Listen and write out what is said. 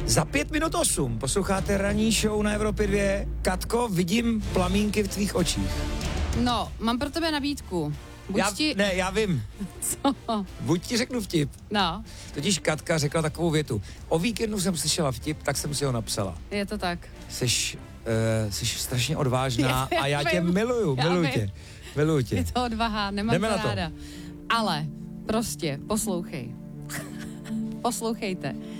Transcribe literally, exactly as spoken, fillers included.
Za pět minut osm posloucháte ranní show na Evropě dvě. Katko, vidím plamínky v tvých očích. No, mám pro tebe nabídku. Buď Já, ti... Ne, já vím. Co? Buď ti řeknu vtip. No, Totiž Katka řekla takovou větu. O víkendu jsem slyšela vtip, tak jsem si ho napsala. je to tak. Jseš, uh, jseš strašně odvážná Já a já tě vím. miluju, Já miluju vím. tě. Miluju tě. Je to odvaha, nemám Jdeme to na to. ráda. Ale prostě poslouchej. Poslouchejte.